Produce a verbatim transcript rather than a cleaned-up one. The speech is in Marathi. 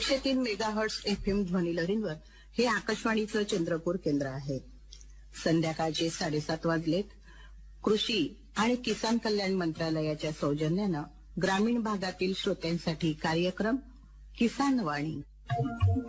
एकशे तीन मेगाहर्ट्झ एफ एम ध्वनिलहरींवर हे आकाशवाणीचं चंद्रपूर केंद्र आहे. संध्याकाळचे साडेसात वाजलेत. कृषी आणि किसान कल्याण मंत्रालयाच्या सौजन्यानं ग्रामीण भागातील श्रोत्यांसाठी कार्यक्रम किसान वाणी.